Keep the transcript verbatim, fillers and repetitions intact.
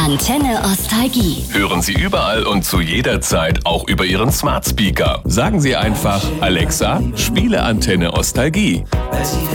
Antenne Ostalgie. Hören Sie überall und zu jeder Zeit auch über Ihren Smart Speaker. Sagen Sie einfach: Alexa, spiele Antenne Ostalgie. Weil sie